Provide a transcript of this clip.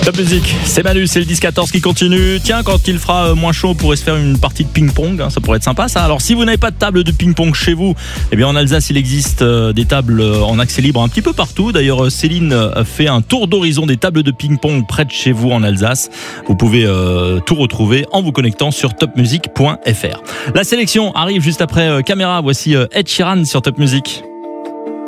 Top Music, c'est Manu, c'est le 10-14 qui continue. Tiens, quand il fera moins chaud, on pourrait se faire une partie de ping-pong, ça pourrait être sympa ça. Alors si vous n'avez pas de table de ping-pong chez vous, eh bien en Alsace il existe des tables en accès libre un petit peu partout. D'ailleurs Céline fait un tour d'horizon des tables de ping-pong près de chez vous en Alsace. Vous pouvez tout retrouver en vous connectant sur topmusic.fr. La sélection arrive juste après Caméra, voici Ed Sheeran sur Top Music.